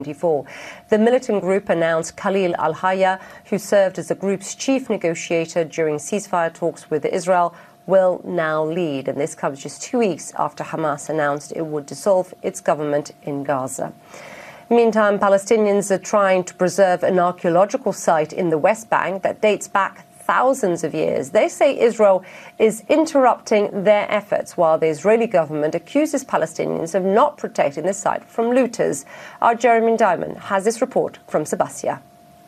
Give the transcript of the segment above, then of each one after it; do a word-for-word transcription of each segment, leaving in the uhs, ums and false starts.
The militant group announced Khalil al-Hayya, who served as the group's chief negotiator during ceasefire talks with Israel, will now lead. And this comes just two weeks after Hamas announced it would dissolve its government in Gaza. Meantime, Palestinians are trying to preserve an archaeological site in the West Bank that dates back thousands of years. They say Israel is interrupting their efforts while the Israeli government accuses Palestinians of not protecting the site from looters. Our Jeremy Diamond has this report from Sebastia.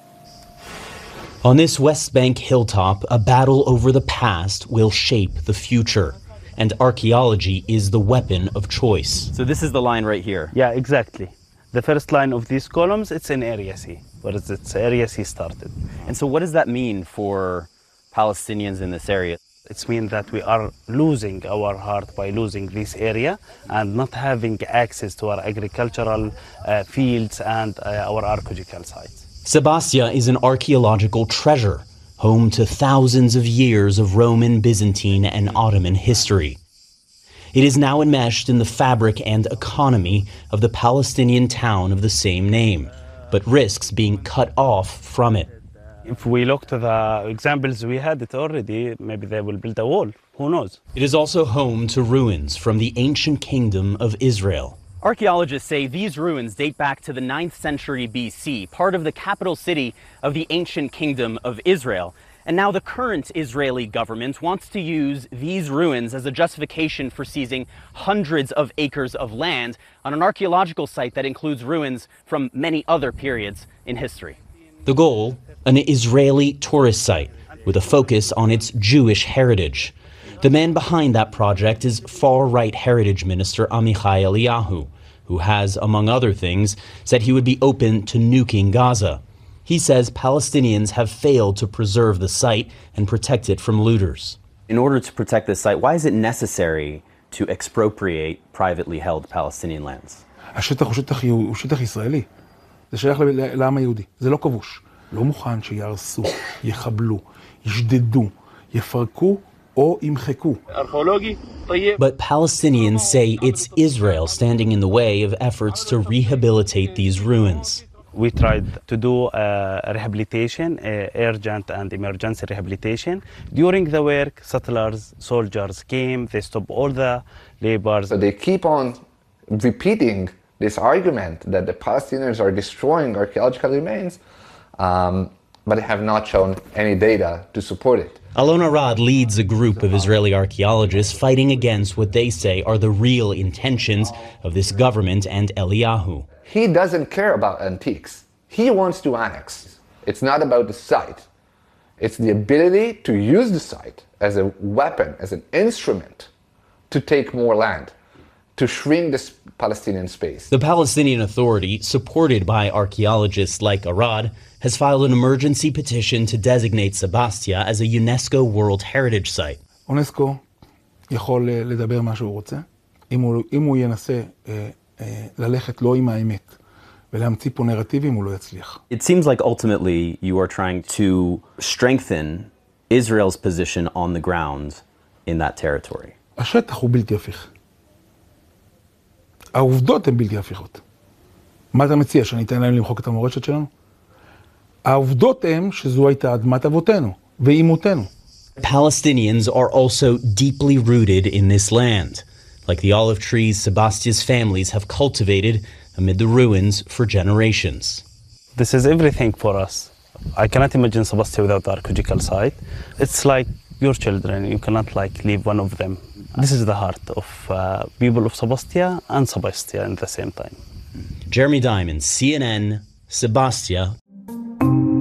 On this West Bank hilltop, a battle over the past will shape the future. And archaeology is the weapon of choice. So this is the line right here? Yeah, exactly. The first line of these columns, it's in Area C, where it's Area C started. And so what does that mean for Palestinians in this area? It means that we are losing our heart by losing this area and not having access to our agricultural uh, fields and uh, our archaeological sites. Sebastia is an archaeological treasure, home to thousands of years of Roman, Byzantine, and Ottoman history. It is now enmeshed in the fabric and economy of the Palestinian town of the same name, but risks being cut off from it. If we look to the examples we had it already, maybe they will build a wall. Who knows? It is also home to ruins from the ancient kingdom of Israel. Archaeologists say these ruins date back to the ninth century B C, part of the capital city of the ancient kingdom of Israel. And now the current Israeli government wants to use these ruins as a justification for seizing hundreds of acres of land on an archaeological site that includes ruins from many other periods in history. The goal? An Israeli tourist site with a focus on its Jewish heritage. The man behind that project is far-right heritage minister Amichai Eliyahu, who has, among other things, said he would be open to nuking Gaza. He says Palestinians have failed to preserve the site and protect it from looters. In order to protect this site, why is it necessary to expropriate privately held Palestinian lands? השטח הוא שטח, הוא שטח ישראלי. זה שייך לעם היהודי. זה לא כבוש. לא מוכן שיהרסו, יחבלו, ישדדו, יפרקו או ימחקו. But Palestinians say it's Israel standing in the way of efforts to rehabilitate these ruins. We tried to do uh, rehabilitation, uh, urgent and emergency rehabilitation. During the work, settlers, soldiers came, they stopped all the labors. So they keep on repeating this argument that the Palestinians are destroying archaeological remains, um, but they have not shown any data to support it. Alon Arad leads a group of Israeli archaeologists fighting against what they say are the real intentions of this government and Eliyahu. He doesn't care about antiques. He wants to annex. It's not about the site. It's the ability to use the site as a weapon, as an instrument to take more land, to shrink the Palestinian space. The Palestinian Authority, supported by archaeologists like Arad, has filed an emergency petition to designate Sebastia as a UNESCO World Heritage Site. אונסקו יכול לדבר מה שהוא רוצה, אם הוא, אם הוא ינסה ללכת לא עם האמת ולהמציא פה נרטיבים, הוא לא יצליח. It seems like ultimately you are trying to strengthen Israel's position on the ground in that territory. השטח הוא בלתי הפיך. העובדות הן בלתי הפיכות. מה אתה מציע, שאני אתן להם למחוק את המורשת שלנו? העובדות הן שזו הייתה אדמת אבותינו ואימותינו. Palestinians are also deeply rooted in this land, like the olive trees Sebastia's families have cultivated amid the ruins for generations. This is everything for us. I cannot imagine Sebastia without the archaeological site. It's like your children, you cannot like leave one of them. This is the heart of uh, people of Sebastia and Sebastia at the same time. Jeremy Diamond, C N N, Sebastia,